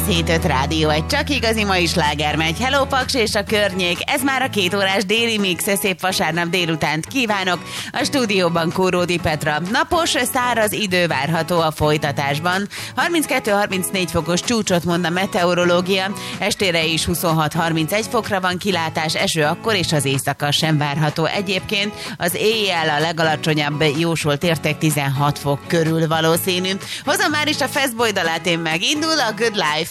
107.5 Rádió, egy csak igazi mai sláger megy. Hello Paks és a környék, ez már a 2 órás déli mix, szép vasárnap délutánt kívánok. A stúdióban Kóródi Petra. Napos, száraz idő várható a folytatásban. 32-34 fokos csúcsot mond a meteorológia, estére is 26-31 fokra van kilátás, eső akkor és az éjszaka sem várható. Egyébként az éjjel a legalacsonyabb jósolt érték 16 fok körül valószínű. Hozom már is a Fastboy dalát, én meg indul a Good Life.